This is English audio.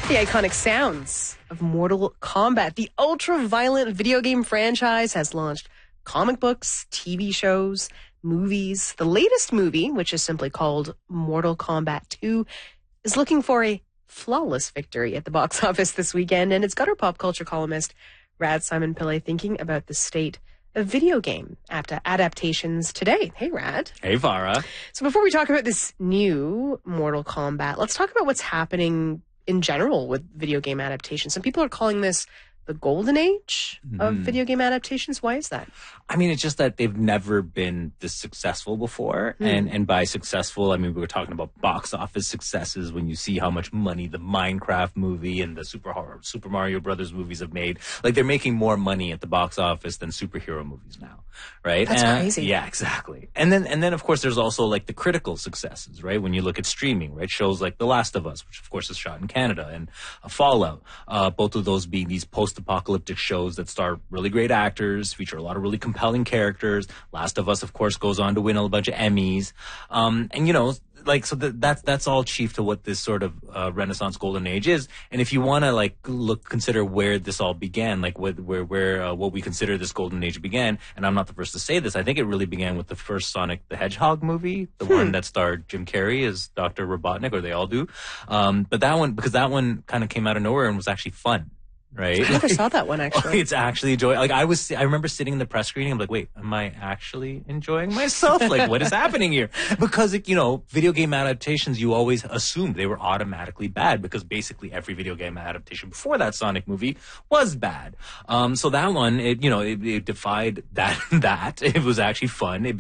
The iconic sounds of Mortal Kombat. The ultra-violent video game franchise has launched comic books, TV shows, movies. The latest movie, which is simply called Mortal Kombat 2, is looking for a flawless victory at the box office this weekend, and it's got our pop culture columnist, Rad Simon Pillay, thinking about the state of video game adaptations today. Hey, Rad. Hey, Vara. So before we talk about this new Mortal Kombat, let's talk about what's happening in general with video game adaptations. Some people are calling this the golden age of video game adaptations. Why is that? I mean, it's just that they've never been this successful before. And by successful, I mean, we were talking about box office successes when you see how much money the Minecraft movie and the Super Mario Brothers movies have made. Like, they're making more money at the box office than superhero movies now, right? That's crazy. Yeah, exactly. And then, of course, there's also, like, the critical successes, right? When you look at streaming, right? Shows like The Last of Us, which, of course, is shot in Canada, and Fallout, both of those being these post-apocalyptic shows that star really great actors, feature a lot of really compelling characters. Last of Us, of course, goes on to win a bunch of Emmys. And, you know, like, so that's all chief to what this sort of Renaissance golden age is. And if you want to, like, consider where this all began, like what we consider this golden age began, and I'm not the first to say this, I think it really began with the first Sonic the Hedgehog movie, the one that starred Jim Carrey as Dr. Robotnik, or they all do. But that one kind of came out of nowhere and was actually fun. Right? I never saw that one, actually. It's actually enjoying. Like, I remember sitting in the press screening. I'm like, wait, am I actually enjoying myself? Like, what is happening here? Because, you know, video game adaptations, you always assumed they were automatically bad because basically every video game adaptation before that Sonic movie was bad. So that one, it defied that. It was actually fun. It